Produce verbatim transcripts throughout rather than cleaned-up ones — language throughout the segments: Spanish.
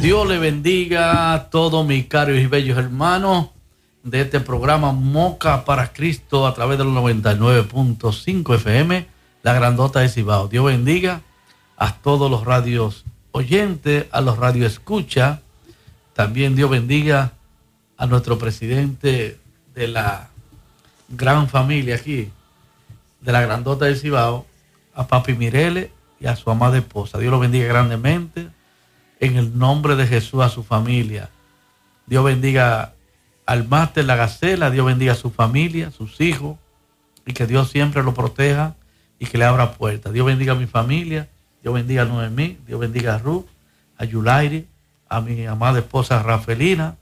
Dios le bendiga a todos mis caros y bellos hermanos de este programa Moca para Cristo a través de los noventa y nueve punto cinco F M, la grandota de Cibao. Dios bendiga a todos los radios oyentes, a los radios escucha. También Dios bendiga a nuestro presidente de la gran familia aquí, de la grandota de Cibao, a Papi Mireles y a su amada esposa. Dios lo bendiga grandemente. En el nombre de Jesús a su familia. Dios bendiga al máster La Gacela, Dios bendiga a su familia, a sus hijos, y que Dios siempre lo proteja y que le abra puertas. Dios bendiga a mi familia, Dios bendiga a Noemí, Dios bendiga a Ruth, a Yulairi, a mi amada esposa Rafelina,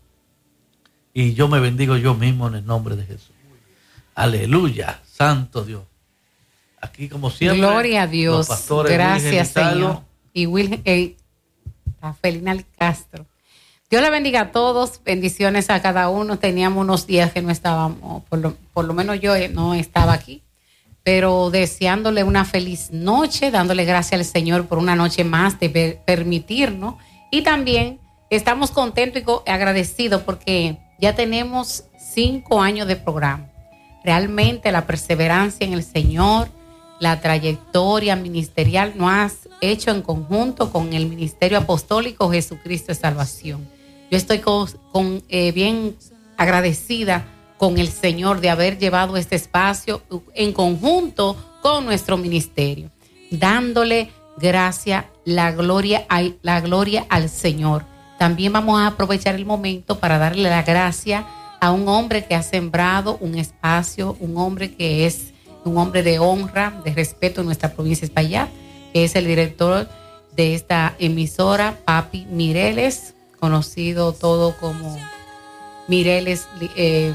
y yo me bendigo yo mismo en el nombre de Jesús. Aleluya, santo Dios. Aquí como siempre. Gloria a Dios. Los pastores Gracias, Wilhelm Señor. Y Wilhelm, eh, Rafelina Castro. Dios le bendiga a todos, bendiciones a cada uno. Teníamos unos días que no estábamos, por lo, por lo menos yo no estaba aquí, pero deseándole una feliz noche, dándole gracias al Señor por una noche más de ver, permitirnos. Y también estamos contentos y agradecidos porque ya tenemos cinco años de programa. Realmente la perseverancia en el Señor, la trayectoria ministerial nos ha hecho en conjunto con el Ministerio Apostólico Jesucristo de Salvación. Yo estoy con, con, eh, bien agradecida con el Señor de haber llevado este espacio en conjunto con nuestro ministerio, dándole gracias, la gloria, la gloria al Señor. También vamos a aprovechar el momento para darle la gracia a un hombre que ha sembrado un espacio, un hombre que es un hombre de honra, de respeto en nuestra provincia de Espaillat, que es el director de esta emisora, Papi Mireles, conocido todo como Mireles, eh,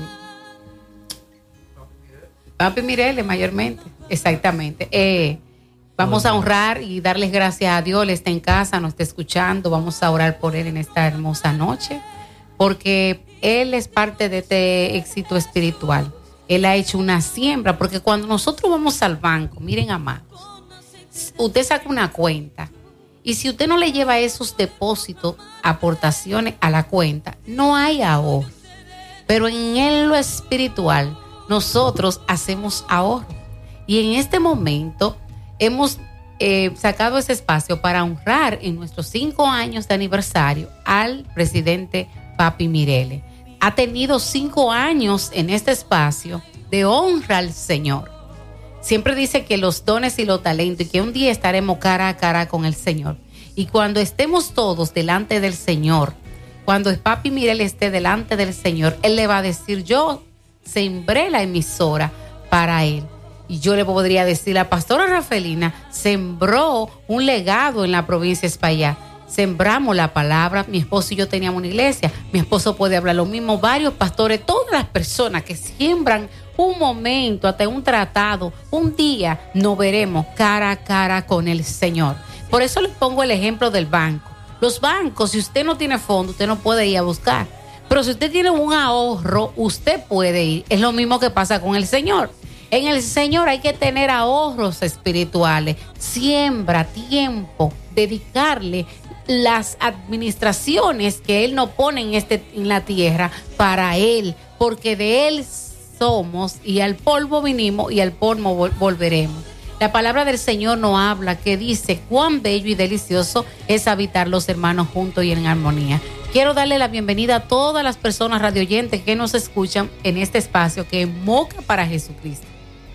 Papi Mireles mayormente, exactamente. Eh, vamos a honrar y darles gracias a Dios. Él está en casa, nos está escuchando. Vamos a orar por él en esta hermosa noche, porque él es parte de este éxito espiritual. Él ha hecho una siembra, porque cuando nosotros vamos al banco, miren, amados, usted saca una cuenta y si usted no le lleva esos depósitos, aportaciones a la cuenta, no hay ahorro. Pero en él, lo espiritual, nosotros hacemos ahorro. Y en este momento hemos eh, sacado ese espacio para honrar en nuestros cinco años de aniversario al presidente Papi Mireles. Ha tenido cinco años en este espacio de honra al Señor. Siempre dice que los dones y los talentos y que un día estaremos cara a cara con el Señor. Y cuando estemos todos delante del Señor, cuando el Papi Mireles esté delante del Señor, Él le va a decir, yo sembré la emisora para Él. Y yo le podría decir, la pastora Rafelina sembró un legado en la provincia de Espaillat. Sembramos la palabra, mi esposo y yo teníamos una iglesia, mi esposo puede hablar lo mismo, varios pastores, todas las personas que siembran un momento, hasta un tratado, un día nos veremos cara a cara con el Señor. Por eso les pongo el ejemplo del banco. Los bancos, si usted no tiene fondo, usted no puede ir a buscar, pero si usted tiene un ahorro, usted puede ir. Es lo mismo que pasa con el Señor. En el Señor hay que tener ahorros espirituales, siembra, tiempo, dedicarle las administraciones que Él nos pone en, este, en la tierra para Él, porque de Él somos y al polvo vinimos y al polvo vol- volveremos. La palabra del Señor nos habla que dice cuán bello y delicioso es habitar los hermanos juntos y en armonía. Quiero darle la bienvenida a todas las personas radioyentes que nos escuchan en este espacio que es Moca para Jesucristo.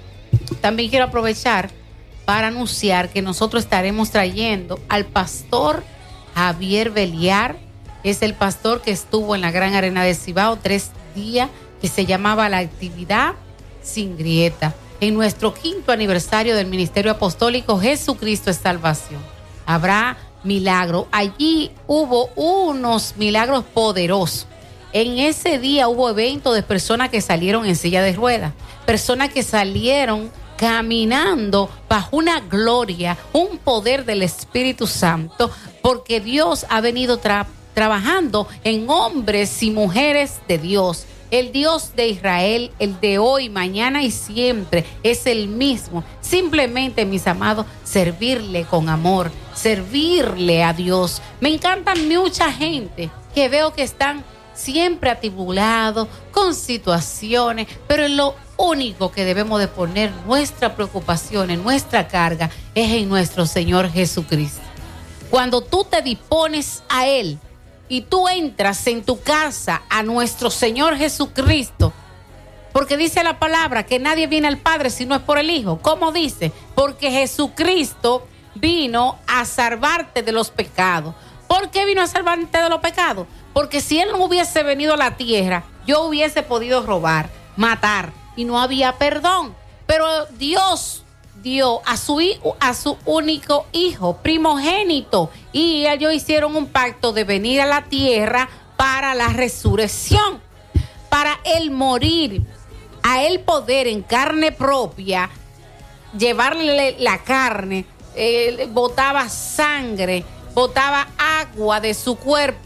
También quiero aprovechar para anunciar que nosotros estaremos trayendo al pastor Javier Beliar. Es el pastor que estuvo en la Gran Arena de Cibao tres días, que se llamaba La Actividad Sin Grieta, en nuestro quinto aniversario del Ministerio Apostólico Jesucristo es Salvación. Habrá milagro. Allí hubo unos milagros poderosos. En ese día hubo eventos de personas que salieron en silla de ruedas, personas que salieron caminando bajo una gloria, un poder del Espíritu Santo, porque Dios ha venido tra- trabajando en hombres y mujeres de Dios, El Dios de Israel, el de hoy, mañana y siempre, es el mismo. Simplemente, mis amados, servirle con amor, servirle a Dios. Me encanta mucha gente que veo que están siempre atribulados, con situaciones, pero en lo único que debemos de poner nuestra preocupación, en nuestra carga, es en nuestro Señor Jesucristo. Cuando tú te dispones a Él, y tú entras en tu casa a nuestro Señor Jesucristo, porque dice la palabra que nadie viene al Padre si no es por el Hijo. ¿Cómo dice? Porque Jesucristo vino a salvarte de los pecados. ¿Por qué vino a salvarte de los pecados? Porque si Él no hubiese venido a la tierra, yo hubiese podido robar, matar, y no había perdón. Pero Dios dio a su, a su único hijo, primogénito, y ellos hicieron un pacto de venir a la tierra para la resurrección, para Él morir, a Él poder en carne propia llevarle la carne, eh, botaba sangre, botaba agua de su cuerpo